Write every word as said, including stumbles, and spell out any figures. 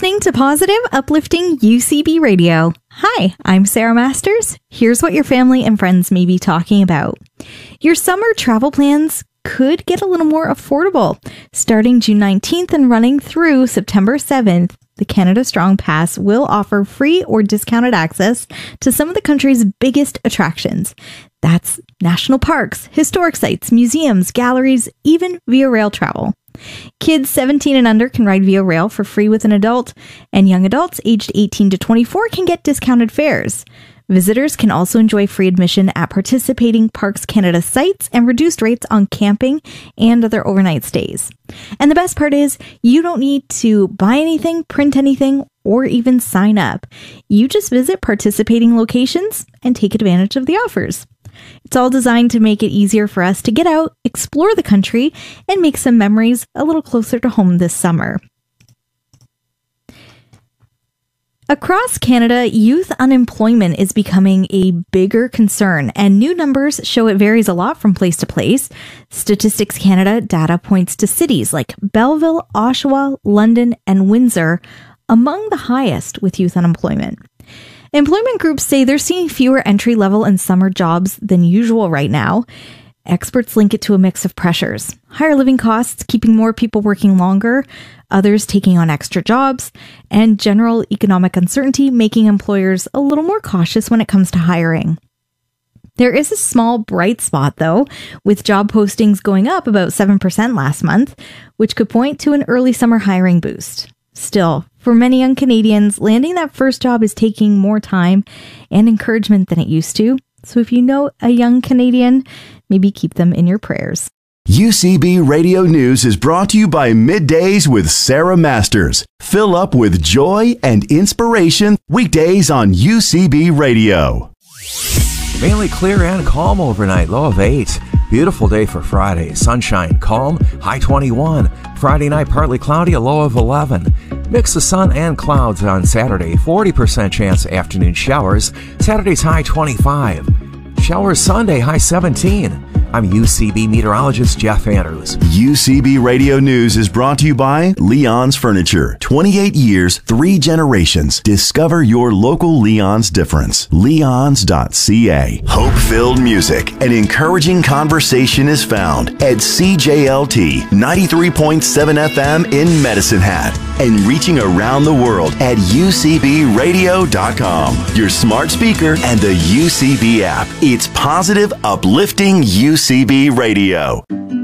listening to Positive Uplifting U C B Radio. Hi, I'm Sarah Masters. Here's what your family and friends may be talking about. Your summer travel plans could get a little more affordable. Starting June nineteenth and running through September seventh, the Canada Strong Pass will offer free or discounted access to some of the country's biggest attractions. That's national parks, historic sites, museums, galleries, even via rail travel. Kids seventeen and under can ride via rail for free with an adult, and young adults aged eighteen to twenty-four can get discounted fares. Visitors can also enjoy free admission at participating Parks Canada sites and reduced rates on camping and other overnight stays. And the best part is, you don't need to buy anything, print anything, or even sign up. You just visit participating locations and take advantage of the offers. It's all designed to make it easier for us to get out, explore the country, and make some memories a little closer to home this summer. Across Canada, youth unemployment is becoming a bigger concern, and new numbers show it varies a lot from place to place. Statistics Canada data points to cities like Belleville, Oshawa, London, and Windsor among the highest with youth unemployment. Employment groups say they're seeing fewer entry-level and summer jobs than usual right now. Experts link it to a mix of pressures: higher living costs, keeping more people working longer, others taking on extra jobs, and general economic uncertainty making employers a little more cautious when it comes to hiring. There is a small bright spot, though, with job postings going up about seven percent last month, which could point to an early summer hiring boost. Still, for many young Canadians, landing that first job is taking more time and encouragement than it used to. So if you know a young Canadian, maybe keep them in your prayers. U C B Radio News is brought to you by Middays with Sarah Masters. Fill up with joy and inspiration weekdays on U C B Radio. Mainly clear and calm overnight, low of eight. Beautiful day for Friday. Sunshine, calm, high twenty-one. Friday night, partly cloudy, a low of eleven. Mix of sun and clouds on Saturday. forty percent chance afternoon showers. Saturday's high twenty-five. Showers Sunday, high seventeen. I'm U C B meteorologist Jeff Andrews. U C B Radio News is brought to you by Leon's Furniture. twenty-eight years, three generations. Discover your local Leon's difference. Leons dot C A. Hope-filled music and encouraging conversation is found at C J L T ninety-three point seven F M in Medicine Hat and reaching around the world at U C B radio dot com. Your smart speaker and the U C B app. It's positive, uplifting U C B Radio.